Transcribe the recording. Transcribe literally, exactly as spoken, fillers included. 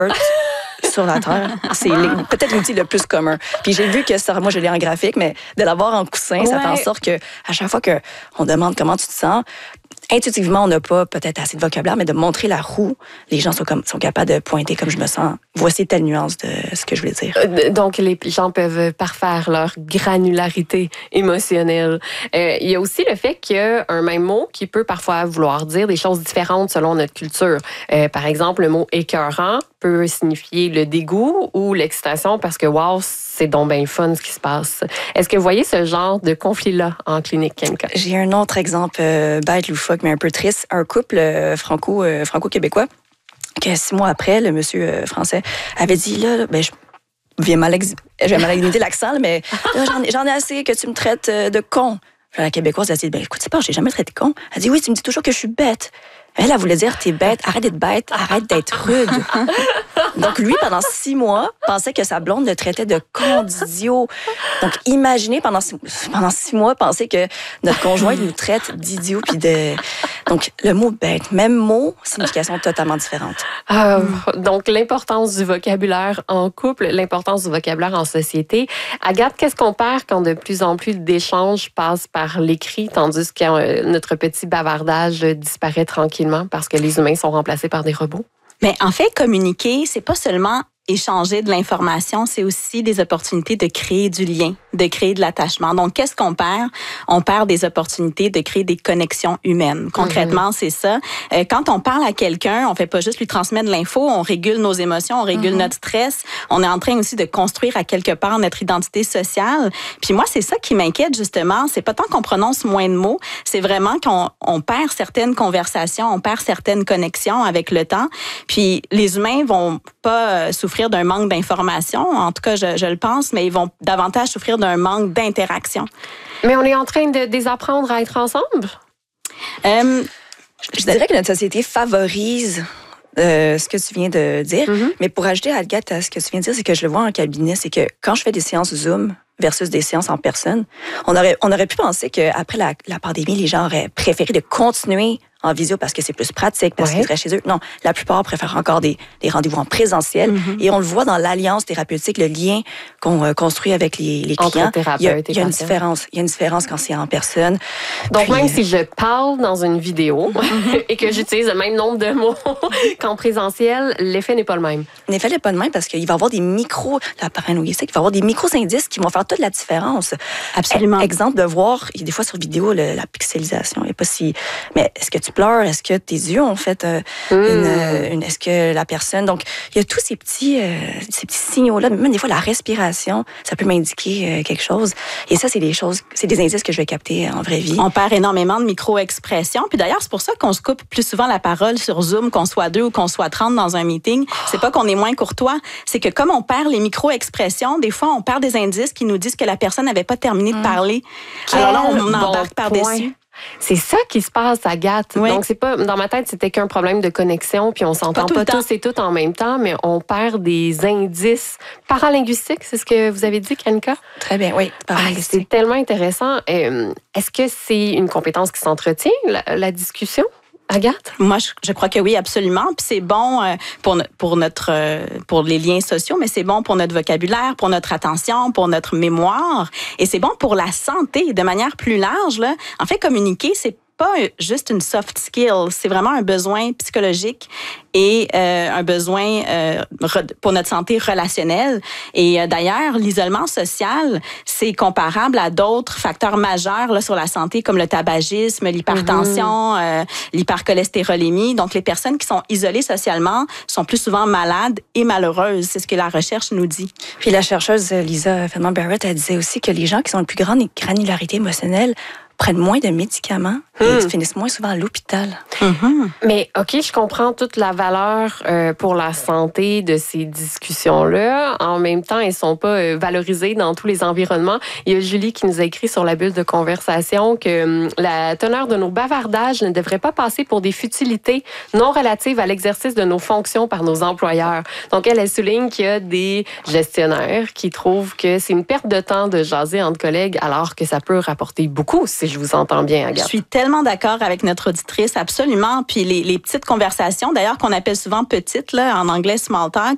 sur la Terre. C'est peut-être l'outil le plus commun. Puis j'ai vu que ça, moi je l'ai en graphique, mais de l'avoir en coussin, ouais. ça fait en sorte que à chaque fois qu'on demande comment tu te sens, intuitivement, on n'a pas peut-être assez de vocabulaire, mais de montrer la roue, les gens sont, comme, sont capables de pointer comme je me sens. Voici telle nuance de ce que je voulais dire. Donc, les gens peuvent parfaire leur granularité émotionnelle. Euh, il y a aussi le fait qu'il y a un même mot qui peut parfois vouloir dire des choses différentes selon notre culture. Euh, par exemple, le mot « écœurant » peut signifier le dégoût ou l'excitation parce que, wow, c'est donc bien fun ce qui se passe. Est-ce que vous voyez ce genre de conflit-là en clinique, Kenka? J'ai un autre exemple euh, bête, loufoque, mais un peu triste. Un couple euh, franco, euh, franco-québécois que six mois après, le monsieur euh, français avait dit, là, là ben, je viens mal, ex- j'ai mal imiter l'accent, là, mais là, j'en, ai, j'en ai assez que tu me traites euh, de con. Puis la Québécoise, elle a dit, ben, écoute, c'est pas, j'ai jamais traité de con. Elle dit, oui, tu me dis toujours que je suis bête. Elle, elle voulait dire, t'es bête, arrête d'être bête, arrête d'être rude. Donc, lui, pendant six mois, pensait que sa blonde le traitait de con, d'idiot. Donc, imaginez, pendant six, pendant six mois, penser que notre conjoint nous traite d'idiot puis de... Donc, le mot bête, même mot, signification totalement différente. Euh, donc, l'importance du vocabulaire en couple, l'importance du vocabulaire en société. Agathe, qu'est-ce qu'on perd quand de plus en plus d'échanges passent par l'écrit, tandis que euh, notre petit bavardage disparaît tranquillement parce que les humains sont remplacés par des robots? Mais en fait, communiquer, c'est pas seulement échanger de l'information, c'est aussi des opportunités de créer du lien, de créer de l'attachement. Donc, qu'est-ce qu'on perd? On perd des opportunités de créer des connexions humaines. Concrètement, mm-hmm. c'est ça. Euh, quand on parle à quelqu'un, on fait pas juste lui transmettre de l'info, on régule nos émotions, on régule mm-hmm. notre stress. On est en train aussi de construire à quelque part notre identité sociale. Puis moi, c'est ça qui m'inquiète justement. C'est pas tant qu'on prononce moins de mots, c'est vraiment qu'on on perd certaines conversations, on perd certaines connexions avec le temps. Puis les humains vont pas souffrir d'un manque d'information, en tout cas, je, je le pense, mais ils vont davantage souffrir d'un manque d'interaction. Mais on est en train de désapprendre à être ensemble? Euh, je, je dirais que notre société favorise euh, ce que tu viens de dire, mm-hmm. mais pour ajouter, Agathe, à ce que tu viens de dire, c'est que je le vois en cabinet, c'est que quand je fais des séances Zoom versus des séances en personne, on aurait, on aurait pu penser qu'après la, la pandémie, les gens auraient préféré de continuer en visio parce que c'est plus pratique, parce ouais. qu'ils seraient chez eux. Non, la plupart préfèrent encore des, des rendez-vous en présentiel. Mm-hmm. Et on le voit dans l'alliance thérapeutique, le lien qu'on euh, construit avec les, les clients. Il y a, il y a une différence. Il y a une différence quand c'est en personne. Donc, Puis, même si je parle dans une vidéo et que j'utilise le même nombre de mots qu'en présentiel, l'effet n'est pas le même. L'effet n'est pas le même parce qu'il va y avoir des micros, la paranoïstique, il va y avoir des micro-indices qui vont faire toute la différence. Absolument. Exemple de voir, il y a des fois sur vidéo, le, la pixelisation, il n'y a pas si... Mais est-ce que tu pleures? Est-ce que tes yeux ont fait euh, mmh. une, une... Est-ce que la personne... Donc, il y a tous ces petits, euh, ces petits signaux-là. Même des fois, la respiration, ça peut m'indiquer euh, quelque chose. Et ça, c'est des choses... C'est des indices que je vais capter en vraie vie. On perd énormément de micro-expressions. Puis d'ailleurs, c'est pour ça qu'on se coupe plus souvent la parole sur Zoom, qu'on soit deux ou qu'on soit trente dans un meeting. C'est pas qu'on est moins courtois. C'est que comme on perd les micro-expressions, des fois, on perd des indices qui nous disent que la personne n'avait pas terminé de mmh. parler. Quel Alors là, on bon embarque par-dessus. C'est ça qui se passe, Agathe. Oui. Donc, c'est pas, dans ma tête, c'était qu'un problème de connexion, puis on s'entend pas, pas tous et toutes en même temps, mais on perd des indices paralinguistiques, c'est ce que vous avez dit, Kenka? Très bien, oui. Ah, c'est tellement intéressant. Euh, est-ce que c'est une compétence qui s'entretient, la, la discussion? Agathe? Moi, je, je crois que oui, absolument. Puis c'est bon euh, pour, pour, notre, euh, pour les liens sociaux, mais c'est bon pour notre vocabulaire, pour notre attention, pour notre mémoire. Et c'est bon pour la santé de manière plus large. Là. En fait, communiquer, c'est pas juste une soft skill, c'est vraiment un besoin psychologique et euh, un besoin euh, pour notre santé relationnelle. Et euh, d'ailleurs, l'isolement social, c'est comparable à d'autres facteurs majeurs là, sur la santé, comme le tabagisme, l'hypertension, mmh. euh, l'hypercholestérolémie. Donc, les personnes qui sont isolées socialement sont plus souvent malades et malheureuses. C'est ce que la recherche nous dit. Puis la chercheuse Lisa Feldman-Barrett, elle disait aussi que les gens qui ont une plus grande granularité émotionnelle prennent moins de médicaments et mmh. finissent moins souvent à l'hôpital. Mmh. Mais OK, je comprends toute la valeur euh, pour la santé de ces discussions-là. En même temps, elles ne sont pas euh, valorisées dans tous les environnements. Il y a Julie qui nous a écrit sur la bulle de conversation que hum, la teneur de nos bavardages ne devrait pas passer pour des futilités non relatives à l'exercice de nos fonctions par nos employeurs. Donc, elle, elle souligne qu'il y a des gestionnaires qui trouvent que c'est une perte de temps de jaser entre collègues alors que ça peut rapporter beaucoup, si je vous entends bien, Agathe. Je suis tellement d'accord avec notre auditrice, absolument. Puis les, les petites conversations, d'ailleurs, qu'on appelle souvent petites, là, en anglais small talk,